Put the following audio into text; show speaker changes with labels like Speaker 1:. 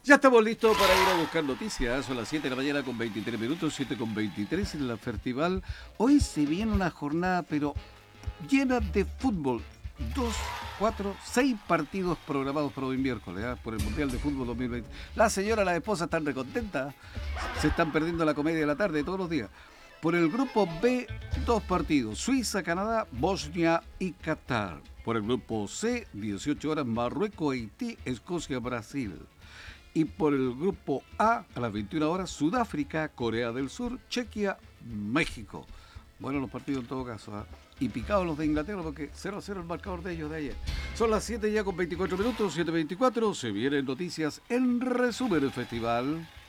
Speaker 1: Ya estamos listos para ir a buscar noticias. Son las 7 de la mañana con 23 minutos, 7 con 23 en la Festival. Hoy se viene una jornada, pero llena de fútbol. 2, 4, 6 partidos programados para hoy miércoles, por el Mundial de Fútbol 2020. La señora, la esposa están recontentas. Se están perdiendo la comedia de la tarde todos los días. Por el grupo B, 2 partidos. Suiza, Canadá, Bosnia y Qatar. Por el grupo C, 18 horas, Marruecos, Haití, Escocia, Brasil. Y por el grupo A las 21 horas, Sudáfrica, Corea del Sur, Chequia, México. Bueno, los partidos en todo caso. Y picados los de Inglaterra porque 0-0 el marcador de ellos de ayer. Son las 7 ya con 24 minutos, 7:24. Se vienen noticias en resumen el festival.